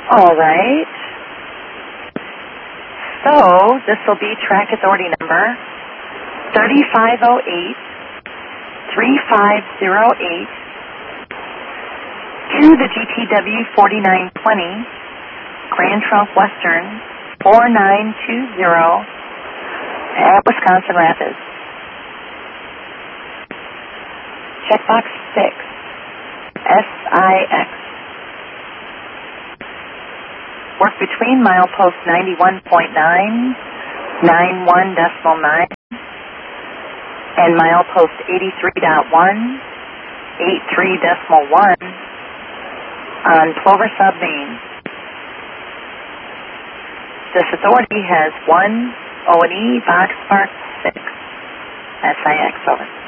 All right. So this will be track authority number 3508-3508 to the GTW 4920, Grand Trunk Western 4920 at Wisconsin Rapids. Checkbox 6, SIX. Work between milepost 91.9, 91.9, and milepost 83.1, 83.1 on Plover Sub, Maine. This authority has 1 O&E Box Park 6, SIX, over.